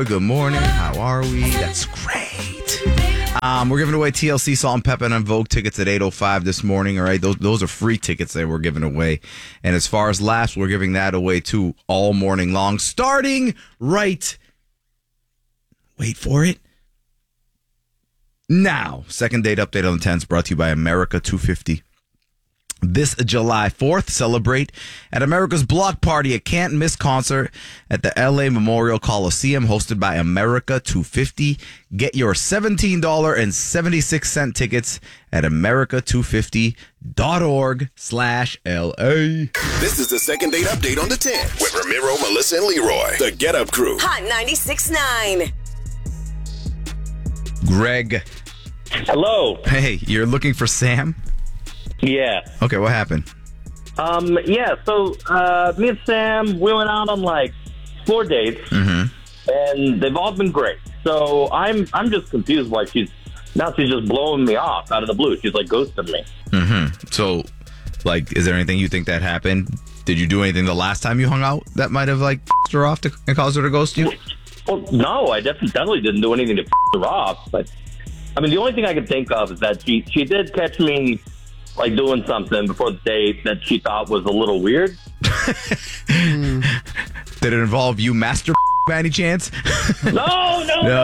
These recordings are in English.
Good morning. How are we? That's great. We're giving away TLC Salt and Pepper and Vogue tickets at 8:05 this morning. All right, those are free tickets that we're giving away. And as far as laughs, we're giving that away too all morning long, starting right. Wait for it. Now, second date update on the 10th brought to you by America 250. This July 4th, celebrate at America's Block Party, a can't miss concert at the LA Memorial Coliseum hosted by America 250. Get your $17.76 tickets at america250.org/LA. This is the second date update on the 10th with Ramiro, Melissa, and Leroy. The Get Up Crew. Hot 96.9. Greg. Hello. Hey, you're looking for Sam? Yeah. Okay, what happened? So me and Sam, we went out on like 4 dates, and they've all been great. So I'm just confused why she's just blowing me off out of the blue. She's like ghosting me. So, like, is there anything you think that happened? Did you do anything the last time you hung out that might have like her off and caused her to ghost you? Well, no, I definitely didn't do anything to her off. But I mean, the only thing I could think of is that she did catch me like doing something before the date that she thought was a little weird. Did it involve you master by any chance? No,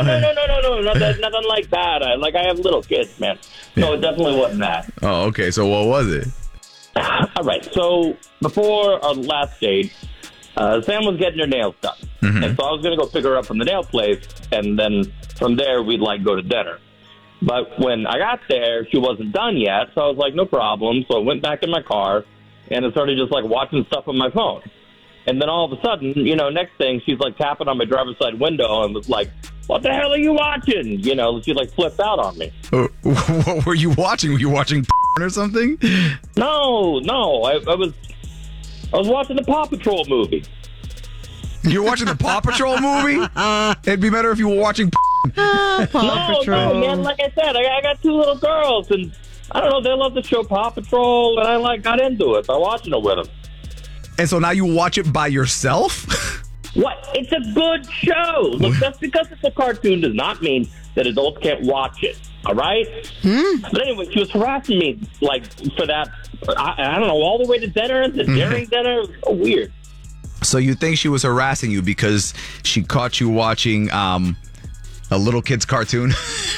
nothing like that. I have little kids, man. No, it definitely wasn't that. Oh, okay. So what was it? All right. So before our last date, Sam was getting her nails done. And so I was going to go pick her up from the nail place. And then from there, we'd like go to dinner. But when I got there, she wasn't done yet. So I was like, no problem. So I went back in my car and I started just like watching stuff on my phone. And then all of a sudden, next thing, she's like tapping on my driver's side window and was like, what the hell are you watching? She like flipped out on me. What were you watching? Were you watching or something? No. I was watching the Paw Patrol movie. You're watching the Paw Patrol movie? It'd be better if you were watching No, man. Like I said, I got 2 little girls, and I don't know. They love the show Paw Patrol, and I got into it by watching it with them. And so now you watch it by yourself? What? It's a good show. Look, just because it's a cartoon does not mean that adults can't watch it. All right? But anyway, she was harassing me like for that. I don't know, all the way to dinner, during dinner. It was so weird. So you think she was harassing you because she caught you watching a little kid's cartoon?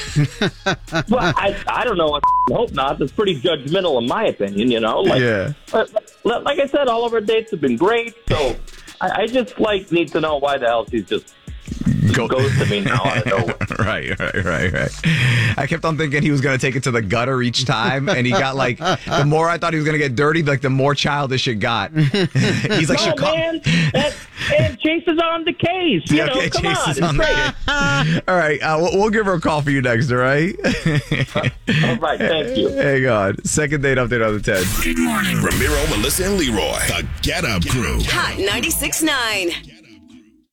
Well, I don't know. I hope not. That's pretty judgmental in my opinion, Yeah. Like I said, all of our dates have been great, so I just need to know why the hell she's just ghosting me now out of nowhere. Right. I kept on thinking he was going to take it to the gutter each time, and he got the more I thought he was going to get dirty, the more childish it got. He's like, man, and Chase is on the case. Come Chase on. All right, we'll give her a call for you next, all right? All right, thank you. Hang on. Second date update on the 10th. Good morning. Ramiro, Melissa, and Leroy. The Get Up Crew. Hot 96.9.